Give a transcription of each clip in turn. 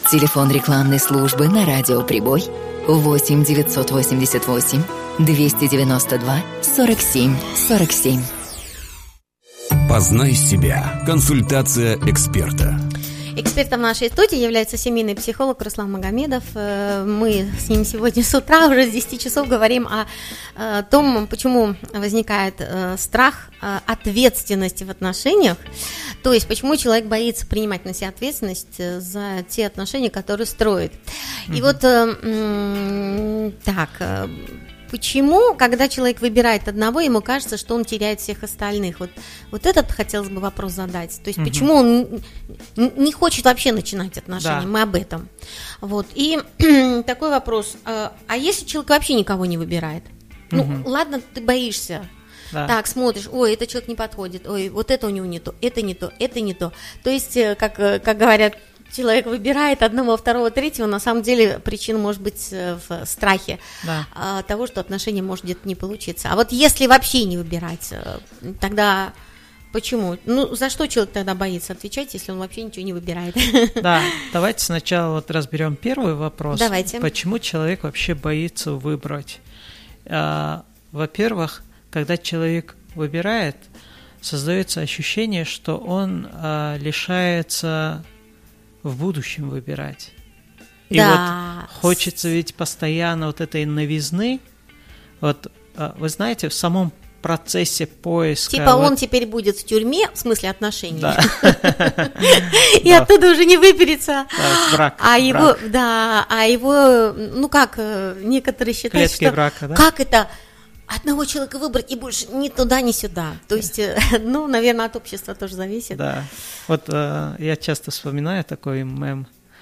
Телефон рекламной службы на радио «Прибой» 8 988 292 47 47. Познай себя. Консультация эксперта. Экспертом нашей студии является семейный психолог Руслан Магомедов. Мы с ним сегодня с утра уже с 10 часов говорим о том, почему возникает страх ответственности в отношениях. То есть, почему человек боится принимать на себя ответственность за те отношения, которые строит. И вот так... Почему, когда человек выбирает одного, ему кажется, что он теряет всех остальных? Вот этот хотелось бы вопрос задать. То есть, почему он не хочет вообще начинать отношения? Да. Мы об этом. Вот. И такой вопрос. А если человек вообще никого не выбирает? Ну, ладно, ты боишься. Да. Так, смотришь, ой, этот человек не подходит, ой, вот это у него не то, это не то, это не то. То есть, как говорят, человек выбирает одного, второго, третьего, на самом деле причина может быть в страхе того, что отношения может где-то не получиться. А вот если вообще не выбирать, тогда почему? Ну, за что человек тогда боится отвечать, если он вообще ничего не выбирает? Да, давайте сначала вот разберем первый вопрос. Давайте. Почему человек вообще боится выбрать? Во-первых, когда человек выбирает, создается ощущение, что он лишается в будущем выбирать. И вот хочется ведь постоянно вот этой новизны. Вот вы знаете, в самом процессе поиска... Типа он теперь будет в тюрьме, в смысле отношений. Да. И оттуда уже не выберется. Брак. А его, ну как, некоторые считают, что... Как это... Одного человека выбрать и больше ни туда, ни сюда. То есть, ну, наверное, от общества тоже зависит. Да. Вот я часто вспоминаю такой мем.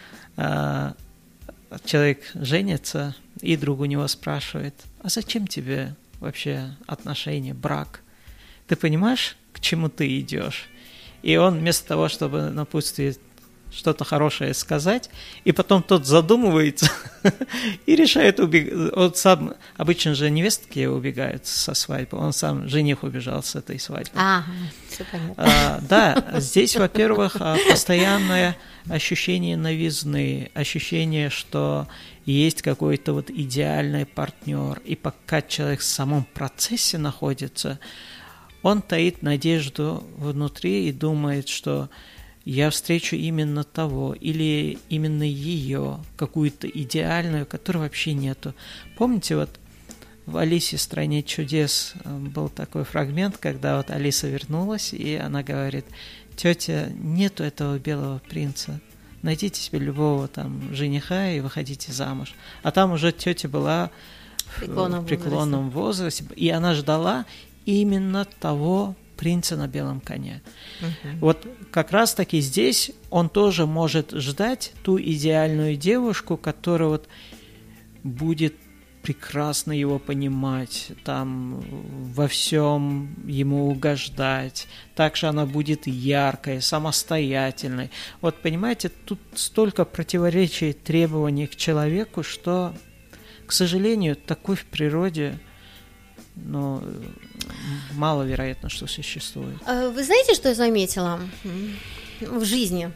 Человек женится, и друг у него спрашивает, а зачем тебе вообще отношения, брак? Ты понимаешь, к чему ты идешь? И он вместо того, чтобы напутствие что-то хорошее сказать, и потом тот задумывается и решает убегать. Он сам, обычно же невестки убегают со свадьбы, он сам, жених, убежал с этой свадьбы. Ага, все понятно. Да, здесь, во-первых, постоянное ощущение новизны, ощущение, что есть какой-то вот идеальный партнер, и пока человек в самом процессе находится, он таит надежду внутри и думает, что я встречу именно того или именно ее, какую-то идеальную, которой вообще нету. Помните, вот в «Алисе в стране чудес» был такой фрагмент, когда вот Алиса вернулась, и она говорит, тетя, нету этого белого принца, найдите себе любого там жениха и выходите замуж. А там уже тетя была в преклонном возрасте, и она ждала именно того принца на белом коне. Вот как раз-таки здесь он тоже может ждать ту идеальную девушку, которая вот будет прекрасно его понимать, там во всем ему угождать. Также она будет яркой, самостоятельной. Вот понимаете, тут столько противоречий, требований к человеку, что, к сожалению, такой в природе, но маловероятно, что существует. Вы знаете, что я заметила в жизни?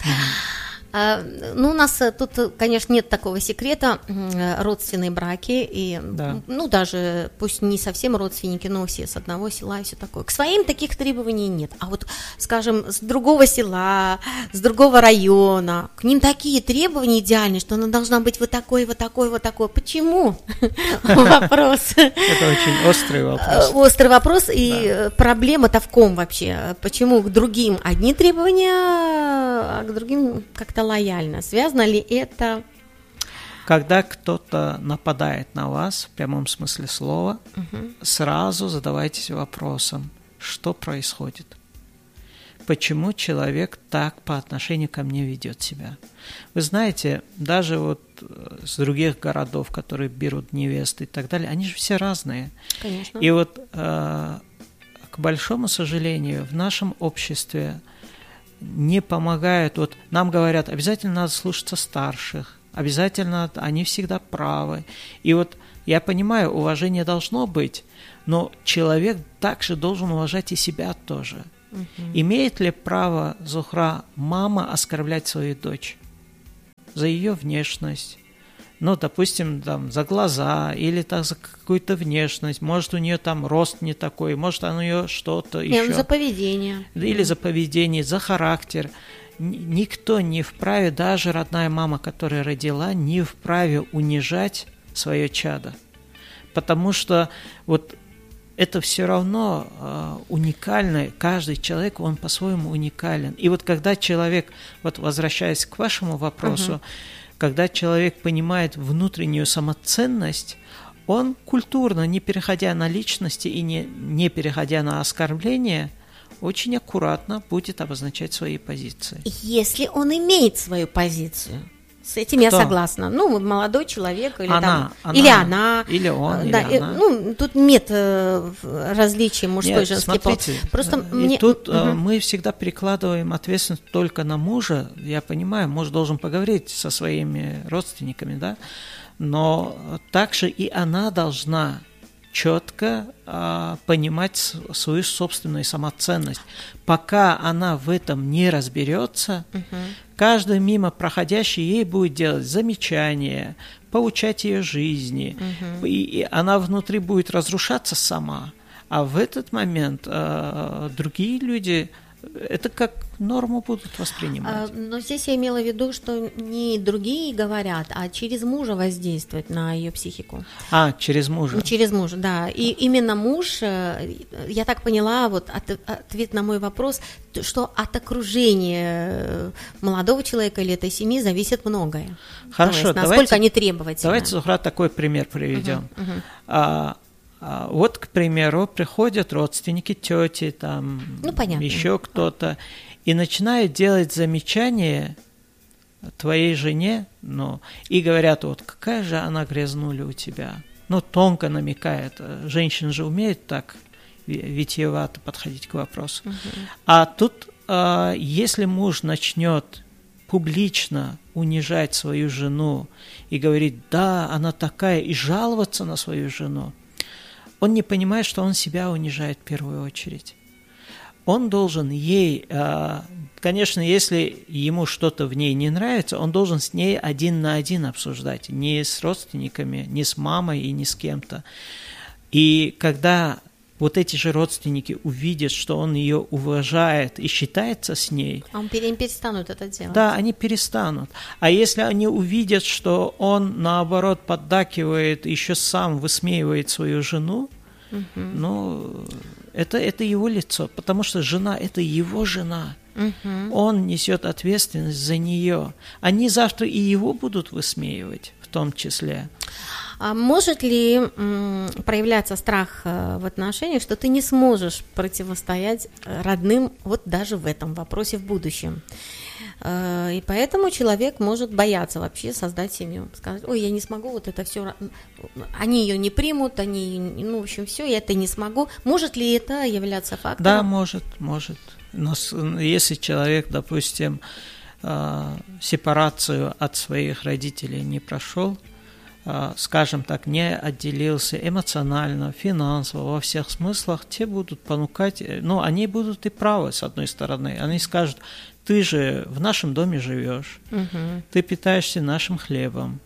Ну, у нас тут, конечно, нет такого секрета, родственные браки, и, ну, даже, пусть не совсем родственники, но все с одного села и все такое. К своим таких требований нет, а вот, скажем, с другого села, с другого района, к ним такие требования идеальные, что она должна быть вот такой, вот такой, вот такой. Почему? Вопрос. Это очень острый вопрос. Острый вопрос, и проблема-то в ком вообще? Почему к другим одни требования, а к другим как-то лояльно. Связано ли это? Когда кто-то нападает на вас, в прямом смысле слова, сразу задавайтесь вопросом, что происходит? Почему человек так по отношению ко мне ведет себя? Вы знаете, даже вот с других городов, которые берут невесты и так далее, они же все разные. Конечно. И вот, к большому сожалению, в нашем обществе не помогают. Вот нам говорят, обязательно надо слушаться старших, обязательно они всегда правы. И вот я понимаю, уважение должно быть, но человек также должен уважать и себя тоже. Имеет ли право, Зухра, мама оскорблять свою дочь? за ее внешность. Ну, допустим, там, за глаза или так, за какую-то внешность. Может, у нее там рост не такой, может, у нее что-то еще. За поведение. Или за поведение, за характер. Никто не вправе, даже родная мама, которая родила, не вправе унижать свое чадо. Потому что вот это все равно уникально. Каждый человек, он по-своему уникален. И вот когда человек, вот возвращаясь к вашему вопросу, когда человек понимает внутреннюю самоценность, он культурно, не переходя на личности и не переходя на оскорбление, очень аккуратно будет обозначать свои позиции. Если он имеет свою позицию. С этим я согласна. Ну, молодой человек или она, или она. Или он, да, или она. Ну, тут нет различий мужской и женский пол. Просто тут мы всегда перекладываем ответственность только на мужа. Я понимаю, муж должен поговорить со своими родственниками, да, но также и она должна четко понимать свою собственную самоценность. Пока она в этом не разберется, каждый мимо проходящий ей будет делать замечания, поучать ее жизни, и она внутри будет разрушаться сама. А в этот момент другие люди это как норму будут воспринимать. Но здесь я имела в виду, что не другие говорят, а через мужа воздействовать на ее психику. Через мужа. Через мужа, да. И именно муж, я так поняла, вот ответ на мой вопрос, что от окружения молодого человека или этой семьи зависит многое. Хорошо, есть, насколько они требовательны. Давайте, Зухра, такой пример приведем. Вот, к примеру, приходят родственники, тети, там, еще кто-то, и начинают делать замечания твоей жене, и говорят, вот какая же она грязнуля у тебя. Тонко намекает. Женщины же умеют так витиевато подходить к вопросу. А тут, если муж начнет публично унижать свою жену и говорить, да, она такая, и жаловаться на свою жену, он не понимает, что он себя унижает в первую очередь. Он должен ей, конечно, если ему что-то в ней не нравится, он должен с ней один на один обсуждать, не с родственниками, не с мамой и не с кем-то. И когда вот эти же родственники увидят, что он ее уважает и считается с ней, они перестанут это делать. Да, они перестанут. А если они увидят, что он, наоборот, поддакивает, еще сам высмеивает свою жену, это его лицо, потому что жена – это его жена. Он несет ответственность за нее. Они завтра и его будут высмеивать в том числе. А может ли проявляться страх в отношениях, что ты не сможешь противостоять родным вот даже в этом вопросе в будущем? И поэтому человек может бояться вообще создать семью. Сказать, ой, я не смогу, вот это все, они ее не примут, в общем, все, я это не смогу. Может ли это являться фактором? Да, может. Но если человек, допустим, сепарацию от своих родителей не прошел, скажем так, не отделился эмоционально, финансово, во всех смыслах, те будут понукать, они будут и правы, с одной стороны. Они скажут, ты же в нашем доме живешь, ты питаешься нашим хлебом,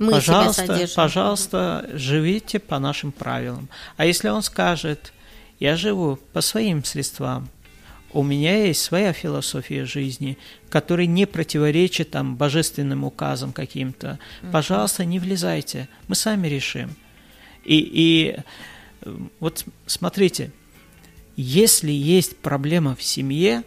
пожалуйста, живите по нашим правилам. А если он скажет, я живу по своим средствам, у меня есть своя философия жизни, которая не противоречит божественным указам каким-то. Пожалуйста, не влезайте, мы сами решим. И вот смотрите, если есть проблема в семье,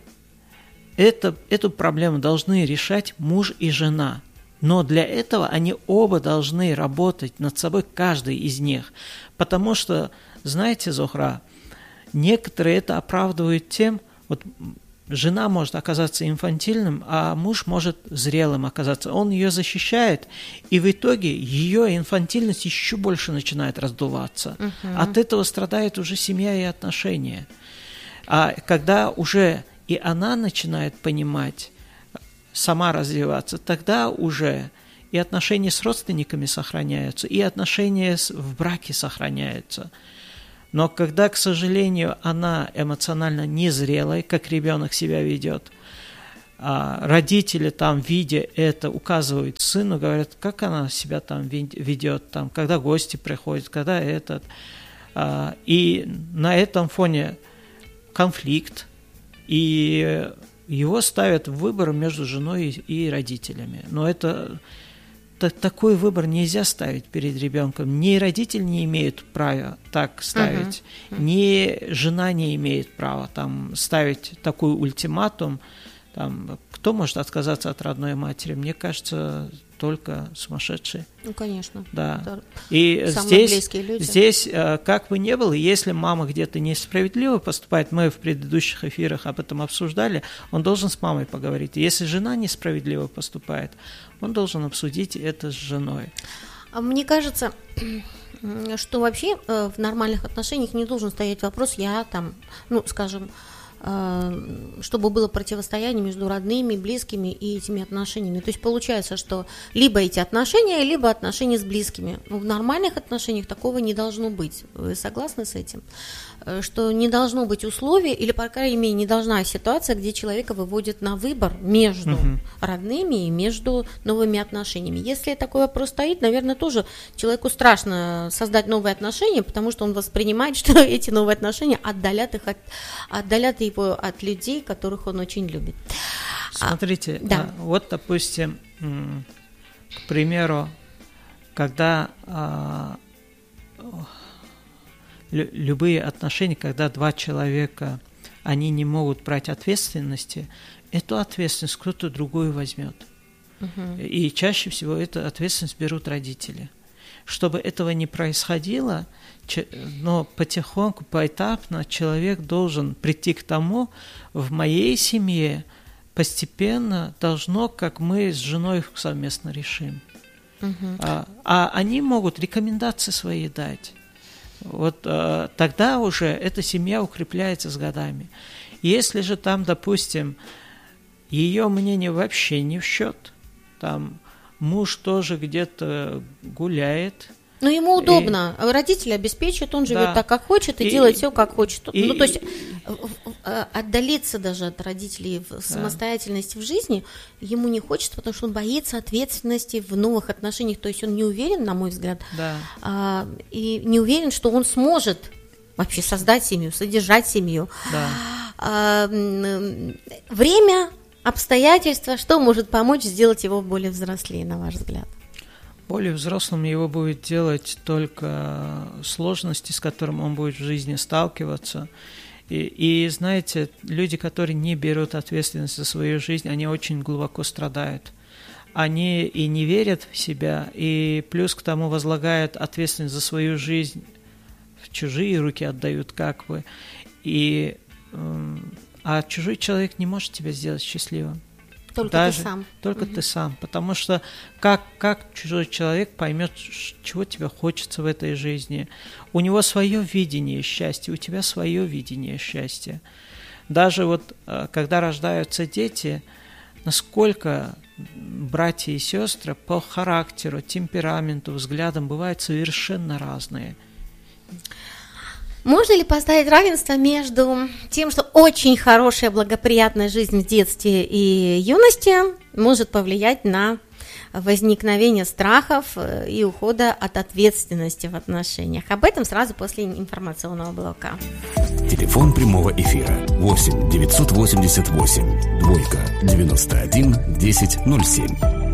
эту проблему должны решать муж и жена. Но для этого они оба должны работать над собой, каждый из них. Потому что, знаете, Зухра, некоторые это оправдывают тем, вот жена может оказаться инфантильным, а муж может зрелым оказаться. Он ее защищает, и в итоге ее инфантильность еще больше начинает раздуваться. От этого страдает уже семья и отношения. А когда уже и она начинает понимать, сама развиваться, тогда уже и отношения с родственниками сохраняются, и отношения в браке сохраняются. Но когда, к сожалению, она эмоционально незрелая, как ребенок себя ведет, родители там, видя это, указывают сыну, говорят, как она себя там ведет, там, когда гости приходят, когда этот. И на этом фоне конфликт, и его ставят в выбор между женой и родителями. Но такой выбор нельзя ставить перед ребенком. Ни родитель не имеет права так ставить, ни жена не имеет права там ставить такой ультиматум. Там, кто может отказаться от родной матери? Мне кажется, только сумасшедшие. Ну, конечно. Да. И здесь, как бы ни было, если мама где-то несправедливо поступает, мы в предыдущих эфирах об этом обсуждали, он должен с мамой поговорить. Если жена несправедливо поступает, он должен обсудить это с женой. Мне кажется, что вообще в нормальных отношениях не должен стоять вопрос, чтобы было противостояние между родными, близкими и этими отношениями. То есть получается, что либо эти отношения, либо отношения с близкими. Но в нормальных отношениях такого не должно быть. Вы согласны с этим? Что не должно быть условий, или, по крайней мере, не должна ситуация, где человека выводят на выбор между родными и между новыми отношениями. Если такой вопрос стоит, наверное, тоже человеку страшно создать новые отношения, потому что он воспринимает, что эти новые отношения отдалят его от людей, которых он очень любит. Смотрите, вот, допустим, к примеру, когда любые отношения, когда два человека, они не могут брать ответственности, эту ответственность кто-то другой возьмет. И чаще всего эту ответственность берут родители. Чтобы этого не происходило, но потихоньку, поэтапно человек должен прийти к тому, в моей семье постепенно должно, как мы с женой совместно решим. А они могут рекомендации свои дать. Вот тогда уже эта семья укрепляется с годами. Если же там, допустим, ее мнение вообще не в счет, там муж тоже где-то гуляет. Но ему удобно. Родители обеспечивают, он живет так, как хочет, и делает все, как хочет. То есть отдалиться даже от родителей в самостоятельности в жизни ему не хочется, потому что он боится ответственности в новых отношениях. То есть он не уверен, на мой взгляд, и не уверен, что он сможет вообще создать семью, содержать семью. Время, обстоятельства, что может помочь сделать его более взрослее, на ваш взгляд? Более взрослым его будет делать только сложности, с которыми он будет в жизни сталкиваться. И знаете, люди, которые не берут ответственность за свою жизнь, они очень глубоко страдают. Они и не верят в себя, и плюс к тому возлагают ответственность за свою жизнь в чужие руки, отдают как бы. А чужой человек не может тебя сделать счастливым. Только ты сам. Только ты сам. Потому что как чужой человек поймет, чего тебе хочется в этой жизни? У него свое видение счастья, у тебя свое видение счастья. Даже вот когда рождаются дети, насколько братья и сестры по характеру, темпераменту, взглядам бывают совершенно разные. Можно ли поставить равенство между тем, что очень хорошая, благоприятная жизнь в детстве и юности может повлиять на возникновение страхов и ухода от ответственности в отношениях? Об этом сразу после информационного блока. Телефон прямого эфира 8 988 91 1007.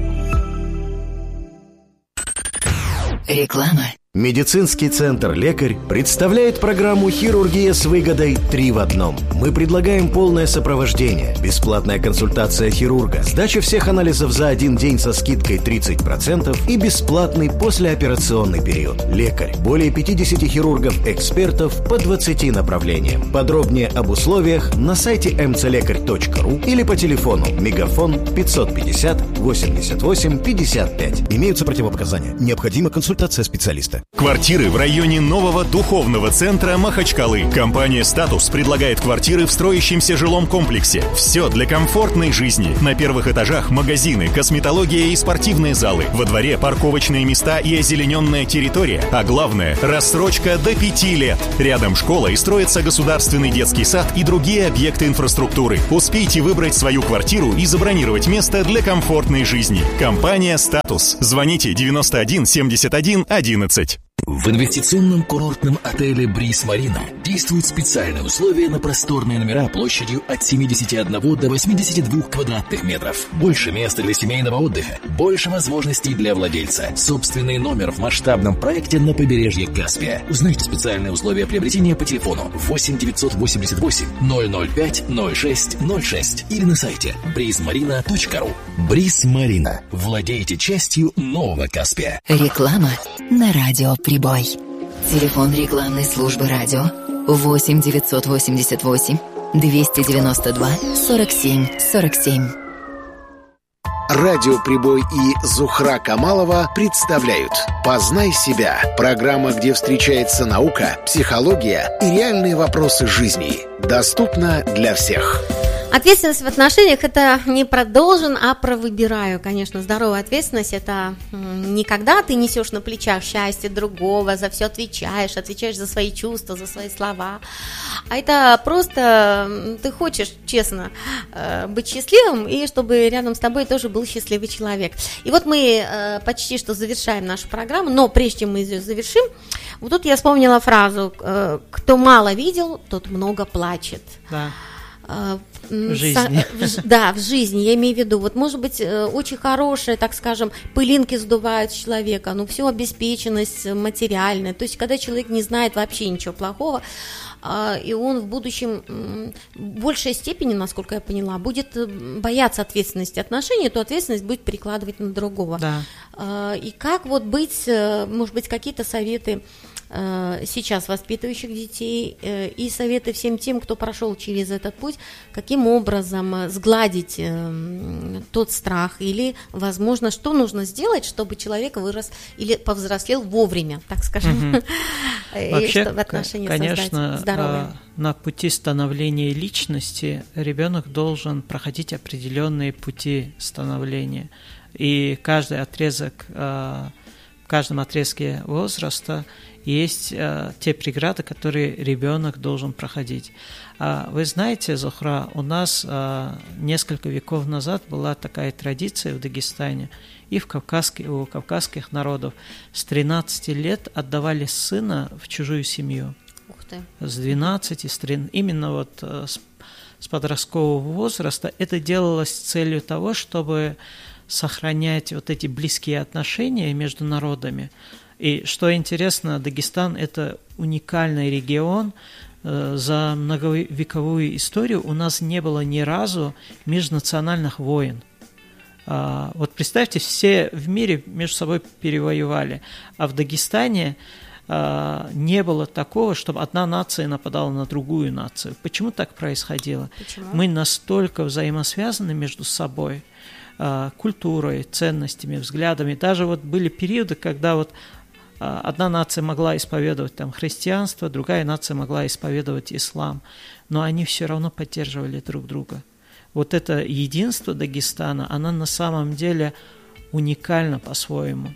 Реклама. Медицинский центр «Лекарь» представляет программу «Хирургия с выгодой 3 в 1». Мы предлагаем полное сопровождение, бесплатная консультация хирурга, сдача всех анализов за один день со скидкой 30% и бесплатный послеоперационный период. «Лекарь» – более 50 хирургов-экспертов по 20 направлениям. Подробнее об условиях на сайте mcлекарь.ру или по телефону мегафон 550 88 55. Имеются противопоказания. Необходима консультация специалиста. Квартиры в районе нового духовного центра Махачкалы. Компания «Статус» предлагает квартиры в строящемся жилом комплексе. Все для комфортной жизни. На первых этажах магазины, косметология и спортивные залы. Во дворе парковочные места и озелененная территория. А главное – рассрочка до 5 лет. Рядом школа и строится государственный детский сад и другие объекты инфраструктуры. Успейте выбрать свою квартиру и забронировать место для комфортной жизни. Компания «Статус». Звоните 91 71 11. В инвестиционном курортном отеле «Бриз Марина» действуют специальные условия на просторные номера площадью от 71 до 82 квадратных метров. Больше места для семейного отдыха, больше возможностей для владельца. Собственный номер в масштабном проекте на побережье Каспия. Узнайте специальные условия приобретения по телефону 8 988 005 06 06 или на сайте brizmarina.ru. «Бриз Марина». Владейте частью нового Каспия. Реклама на радио «Прибой». Телефон рекламной службы радио 8 988 292 47 47. Радио «Прибой» и Зухра Камалова представляют «Познай себя». Программа, где встречается наука, психология и реальные вопросы жизни. Доступна для всех. Ответственность в отношениях – это не про должен, а про выбираю. Конечно, здоровая ответственность – это не когда ты несешь на плечах счастье другого, за все отвечаешь за свои чувства, за свои слова. А это просто ты хочешь, честно, быть счастливым, и чтобы рядом с тобой тоже был счастливый человек. И вот мы почти что завершаем нашу программу, но прежде чем мы ее завершим, вот тут я вспомнила фразу «Кто мало видел, тот много плачет». Да. В жизни. В жизни, я имею в виду, вот может быть очень хорошая, так скажем, пылинки сдувают с человека, ну все обеспеченность материальная, то есть когда человек не знает вообще ничего плохого, и он в будущем в большей степени, насколько я поняла, будет бояться ответственности отношений, то ответственность будет перекладывать на другого. Да. И как вот быть, может быть, какие-то советы сейчас воспитывающих детей и советы всем тем, кто прошел через этот путь, каким образом сгладить тот страх или, возможно, что нужно сделать, чтобы человек вырос или повзрослел вовремя, так скажем, и чтобы отношения создать здоровые. На пути становления личности ребенок должен проходить определенные пути становления, и каждый отрезок, в каждом отрезке возраста есть те преграды, которые ребенок должен проходить. Вы знаете, Зухра, у нас несколько веков назад была такая традиция в Дагестане и у кавказских народов. С 13 лет отдавали сына в чужую семью. Ух ты. С 12, именно вот с подросткового возраста. Это делалось с целью того, чтобы сохранять вот эти близкие отношения между народами. И что интересно, Дагестан – это уникальный регион. За многовековую историю у нас не было ни разу межнациональных войн. Вот представьте, все в мире между собой перевоевали, а в Дагестане не было такого, чтобы одна нация нападала на другую нацию. Почему так происходило? Почему? Мы настолько взаимосвязаны между собой, культурой, ценностями, взглядами. Даже вот были периоды, когда вот одна нация могла исповедовать там христианство, другая нация могла исповедовать ислам, но они все равно поддерживали друг друга. Вот это единство Дагестана, оно на самом деле уникально по-своему.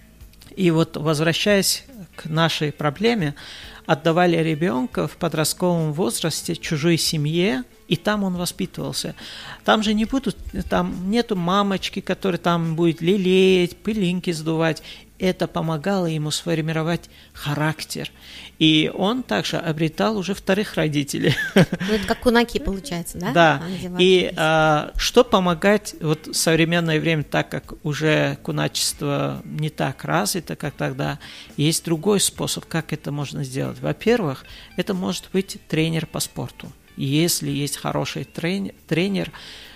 И вот, возвращаясь к нашей проблеме, отдавали ребенка в подростковом возрасте чужой семье, и там он воспитывался. Там же там нету мамочки, которая там будет лелеять, пылинки сдувать. Это помогало ему сформировать характер. И он также обретал уже вторых родителей. Ну, это как кунаки получается, да? Да. И что помогать вот в современное время, так как уже куначество не так развито, как тогда, есть другой способ, как это можно сделать. Во-первых, это может быть тренер по спорту. Если есть хороший тренер,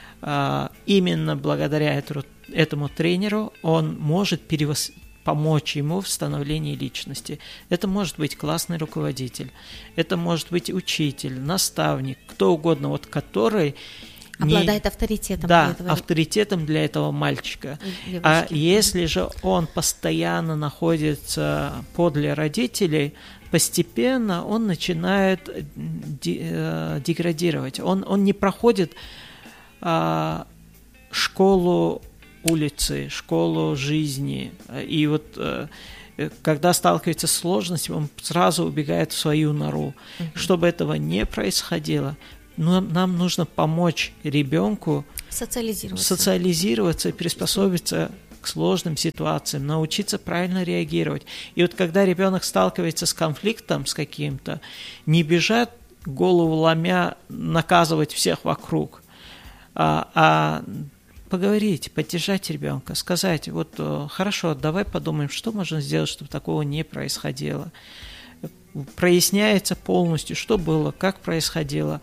именно благодаря этому тренеру он может помочь ему в становлении личности. Это может быть классный руководитель, это может быть учитель, наставник, кто угодно, вот который обладает авторитетом. Да, авторитетом для этого мальчика. А если же он постоянно находится подле родителей, постепенно он начинает деградировать. Он не проходит школу улицы, школу жизни. И вот когда сталкивается с сложностями, он сразу убегает в свою нору. Чтобы этого не происходило, нам нужно помочь ребенку социализироваться и приспособиться к сложным ситуациям, научиться правильно реагировать. И вот когда ребенок сталкивается с конфликтом с каким-то, не бежать голову ломя, наказывать всех вокруг, а поговорить, поддержать ребенка, сказать, вот хорошо, давай подумаем, что можно сделать, чтобы такого не происходило. Проясняется полностью, что было, как происходило.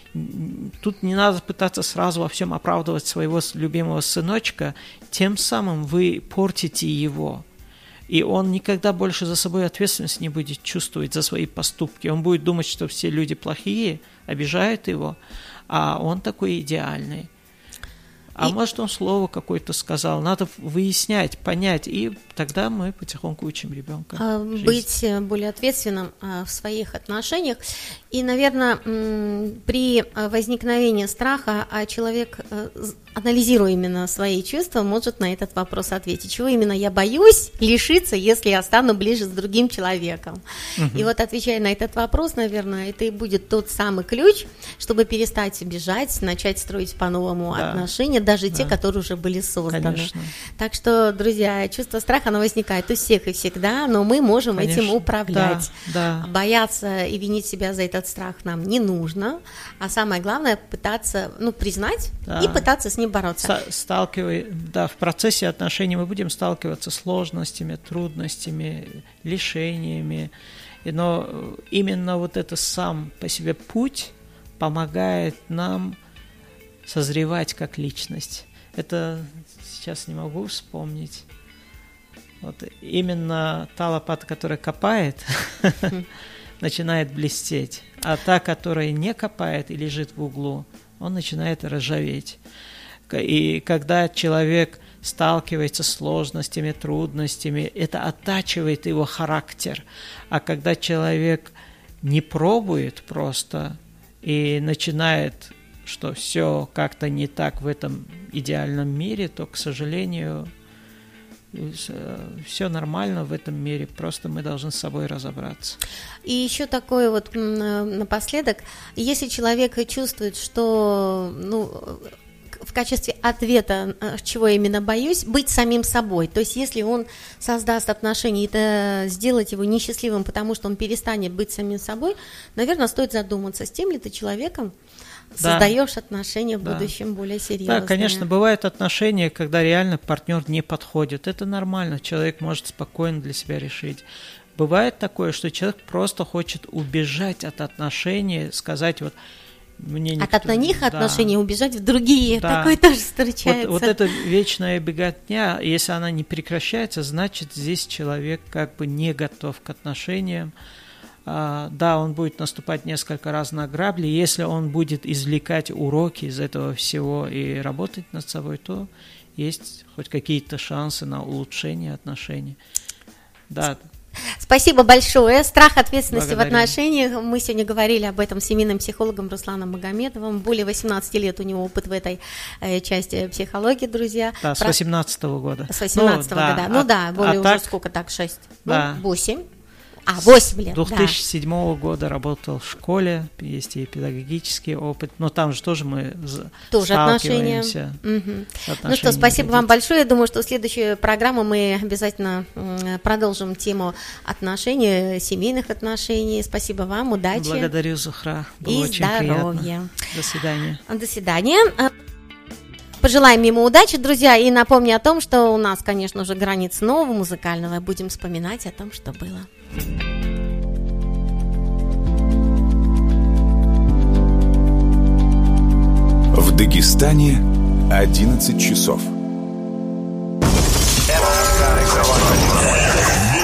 Тут не надо пытаться сразу во всем оправдывать своего любимого сыночка, тем самым вы портите его. И он никогда больше за собой ответственность не будет чувствовать за свои поступки. Он будет думать, что все люди плохие, обижают его, а он такой идеальный. А может, он слово какое-то сказал. Надо выяснять, понять, и тогда мы потихоньку учим ребенка быть более ответственным в своих отношениях. И, наверное, при возникновении страха человек, анализируя именно свои чувства, может на этот вопрос ответить. Чего именно я боюсь лишиться, если я стану ближе с другим человеком? И вот, отвечая на этот вопрос, наверное, это и будет тот самый ключ, чтобы перестать бежать, начать строить по-новому отношения, даже те, которые уже были созданы. Конечно. Так что, друзья, чувство страха, оно возникает у всех и всегда, но мы можем этим управлять. Бояться и винить себя за этот страх нам не нужно, а самое главное пытаться, признать и пытаться с ним бороться. В процессе отношений мы будем сталкиваться с сложностями, трудностями, лишениями, но именно вот это сам по себе путь помогает нам созревать как личность. Это сейчас не могу вспомнить. Вот именно та лопата, которая копает, начинает блестеть, а та, которая не копает и лежит в углу, он начинает ржаветь. И когда человек сталкивается с сложностями, трудностями, это оттачивает его характер. А когда человек не пробует просто и начинает, что все как-то не так в этом идеальном мире, то, к сожалению, все нормально в этом мире, просто мы должны с собой разобраться. И еще такое вот напоследок, если человек чувствует, что, в качестве ответа, чего я именно боюсь, быть самим собой. То есть, если он создаст отношения, и это сделать его несчастливым, потому что он перестанет быть самим собой, наверное, стоит задуматься, с тем ли ты человеком создаешь отношения в будущем более серьезные. Да, конечно, бывают отношения, когда реально партнер не подходит. Это нормально, человек может спокойно для себя решить. Бывает такое, что человек просто хочет убежать от отношений, сказать вот мне никто... От одних отношений убежать в другие. Да. Такое тоже встречается. Вот эта вечная беготня, если она не прекращается, значит, здесь человек как бы не готов к отношениям. Да, он будет наступать несколько раз на грабли. Если он будет извлекать уроки из этого всего и работать над собой, то есть хоть какие-то шансы на улучшение отношений. Да. Спасибо большое. Страх ответственности в отношениях. Мы сегодня говорили об этом с семейным психологом Русланом Магомедовым. Более 18 лет у него опыт в этой части психологии, друзья. Да, с 18-го года. С 18-го года. Более уже сколько так, 6? Да. 8. 8 лет, 2007 года работал в школе, есть и педагогический опыт, но там же тоже мы сталкиваемся. Ну что, спасибо вам большое. Я думаю, что в следующую программу мы обязательно продолжим тему отношений, семейных отношений. Спасибо вам, удачи. Благодарю, Зухра. Было и очень здоровья. Приятно. До свидания. До свидания. Пожелаем ему удачи, друзья, и напомню о том, что у нас, конечно же, границ нового музыкального. Будем вспоминать о том, что было. В Дагестане 11 часов.